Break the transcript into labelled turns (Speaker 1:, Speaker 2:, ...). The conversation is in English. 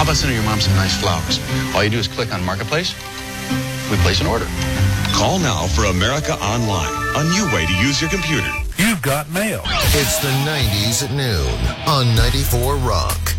Speaker 1: How about sending your mom some nice flowers? All you do is click on Marketplace. We place an order.
Speaker 2: Call now for America Online, a new way to use your computer.
Speaker 3: You've got mail.
Speaker 4: It's the 90s at noon on 94 Rock.